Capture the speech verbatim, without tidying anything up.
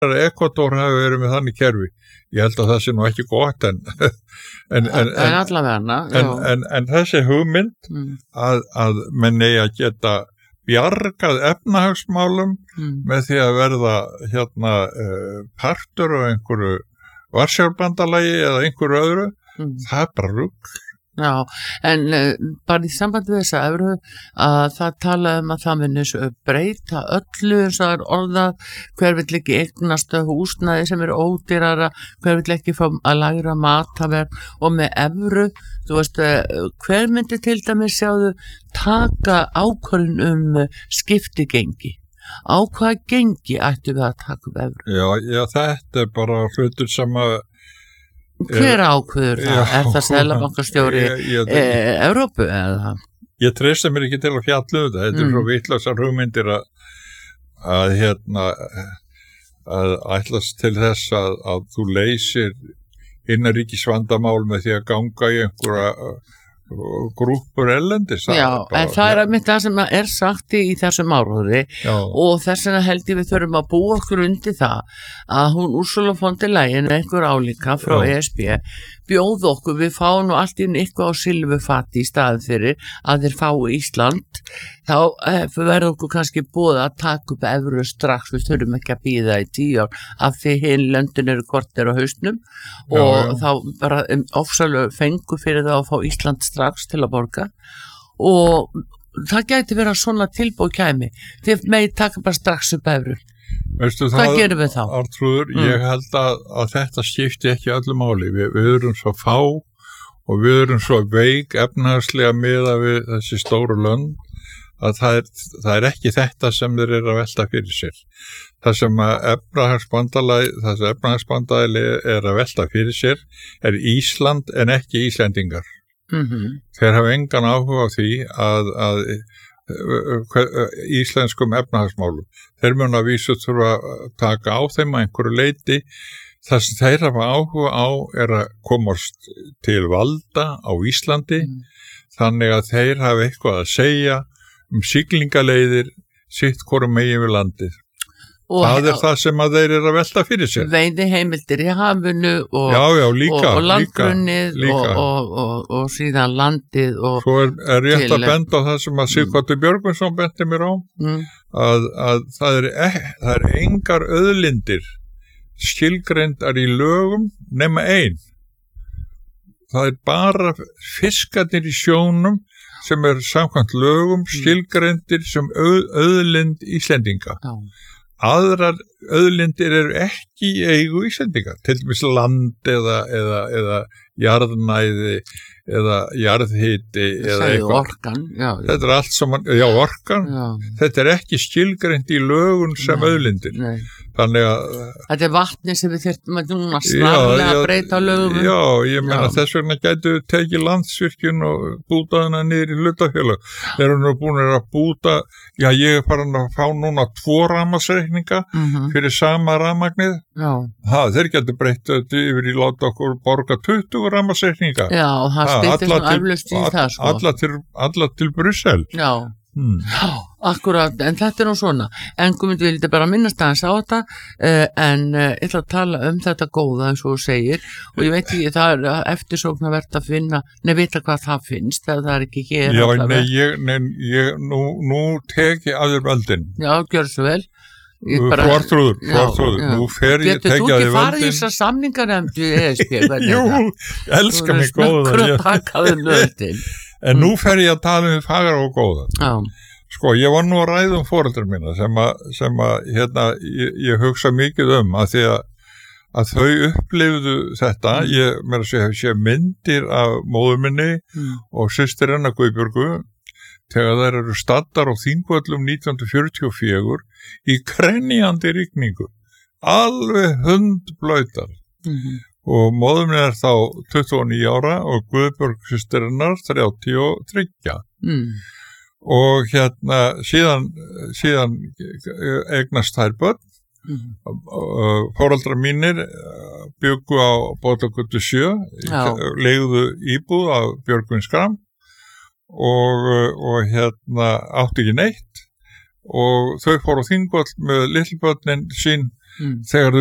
Ekvador hafi verið með þannig kerfi. Ég held að það sé nú ekki gott en en, en, en, en allavega en, en, en þessi hugmynd mm. að, að menn eigi að geta bjargað efnahagsmálum mm. með því að verða hérna uh, partur og einhverju Varsjárbandalagi eða einhverju öðru, mm. það er bara rugl. Já, en uh, bara í sambandi við þess að evru að það talaði um að það muni breyta öllu eins og það er orðað, hver vill ekki eignast húsnæði sem er ódýrara, hver vill ekki fá að læra mataverð og með evru, þú veist, uh, hver myndi til dæmis sjáðu taka ákvörðun um skiptigengi? Á hvaða gengi ættu við að taka um evru? Já, já, þetta er bara hlutur sem að Hver ákveður það? Já, er það seðlabankastjóri e, Evrópu eða? Ég treysti mér ekki til að fjalla um þetta. Þetta mm. er svo vitlausar hugmyndir að, að hérna að ætlast til þess að, að þú leysir innanríkisvandamál með því að ganga í einhverja grúppur ellendis. Já, bara, en það er að mitt það sem er sagt í, í þessum áróðri og þess vegna held ég við þurfum að búa okkur undir það að hún Ursula von der Leyen einhver álíka frá já. E S B bjóð okkur, við fáum nú allt inn eitthvað á silfurfati í staðin fyrir að þeir fái Ísland þá eh, verður okkur kannski búið að taka upp evru strax, við þurfum ekki að bíða í tíu ár af því hinn löndin eru kortir á hausnum og já, já. Þá bara um, ofsalega fengu fyrir það að fá Ísland strax til að borga og það gæti verið að svona tilbúið kæmi þið megi taka bara strax upp evru. Veistu, Hvað það, gerum við þá? Artrúður, mm. ég held að, að þetta skipti ekki öllu máli. Vi, við erum svo fá og við erum svo veik efnahagslega miða við þessi stóru lönd að það er, það er ekki þetta sem þeir eru að velta fyrir sér. Það sem að efnahagsbandalagi, það sem efnahagsbandalagi er að velta fyrir sér er Ísland en ekki Íslendingar. Mm-hmm. Þeir hafa engan áhuga á því að, að íslenskum efnahagsmálum. Þeir mun að vísu þurfa að taka á þeim að einhverju leiti. Það sem þeir hafa áhuga á er að komast til valda á Íslandi mm. þannig að þeir hafa eitthvað að segja um siglingaleiðir sitt hvorum megin við landið. Og það er það sem að þeir eru að velta fyrir sér. Veiði heimildir í hafinu og, já, já, líka, og, og landgrunnið líka, líka. Og, og, og síðan landið. Og svo er, er rétt til, að benda á það sem að Sighvatur Björgvinsson bendi mér á, mm. að, að það er, það er engar auðlindir skilgreindar í lögum nema ein. Það er bara fiskarnir í sjónum sem er samkvæmt lögum skilgreindir sem auð, auðlind Íslendinga. Já. Aðrar auðlindir eru ekki í eigu Íslendinga, til dæmis land eða, eða, eða jarðnæði eða jarðhiti eða eitthvað. Orkan, já, já. Þetta er allt saman, já, orkan. Já. Þetta er ekki skilgreint í lögun sem nei, auðlindir. Nei. Þannig að þetta er vatni sem við þurfum að núna snarlega að breyta lögum. Já, ég meina já. Þess vegna gætu tekið Landsvirkjun og búta hana niður í hlutafélag. Þeir eru nú búin að búta, já, ég er farin að fá núna tvo rafmagnsreikninga mm-hmm. fyrir sama rafmagnið. Já. Ha, þeir gætu breytt þetta yfir í láta okkur borga tuttugu rafmagnsreikninga. Já, og það stýttist nú eflaust í það, sko. Alla til, alla til Brussel. Já. Hmm. Já, akkurat, en þetta er nú svona en Guðmundur vildi bara minnast aðeins á þetta uh, en uh, ég ætla að tala um þetta góða eins og þú segir og ég veit ekki, það er eftirsóknarvert að finna, nei, vita hvað það finnst þegar það er ekki hér. Já, nei, ég, nei, ég nú, nú tek ég að þér völdin. Já, gjör svo vel. Fortrúður, fortrúður, nú fer ég tekja þér völdin. Getur þú ekki farið í þessar samningarnefndu í E S B? Jú, elska mig góða. En nú fer ég að tala um fagra og góða. Já. Sko, ég var nú að ræða um foreldrar mína sem að, sem að hérna, ég, ég hugsa mikið um að því að, að þau upplifðu þetta, mm. ég meira að segja, sé myndir af móður minni mm. og systir hennar Guðbjörgu þegar þær eru staddar á Þingvöllum nítján hundruð fjörutíu og fjögur í krenjandi rigningu, alveg hundblautar. Mm-hmm. Og móðurinn er þá tuttugu og níu ára og Guðbjörg systirinnar þrjátíu og þrjú. Mm. Og hérna síðan, síðan eignast þær börn. Mm. Foreldrar mínir bjuggu á Bótagötu sjö, leigðu íbúð á Björgvin Skram og, og hérna átti ekki neitt og þau fóru á Þingvöll með litlbörnin sín mm. þegar